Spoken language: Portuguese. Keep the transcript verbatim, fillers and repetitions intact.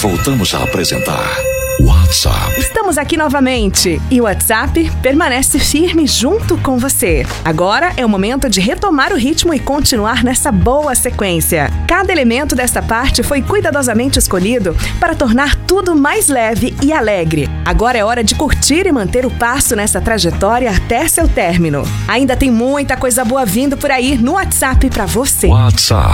voltamos a apresentar WhatsApp. Estamos aqui novamente e o WhatsApp permanece firme junto com você. Agora é o momento de retomar o ritmo e continuar nessa boa sequência. Cada elemento desta parte foi cuidadosamente escolhido para tornar tudo mais leve e alegre. Agora é hora de curtir e manter o passo nessa trajetória até seu término. Ainda tem muita coisa boa vindo por aí no WhatsApp para você. WhatsApp.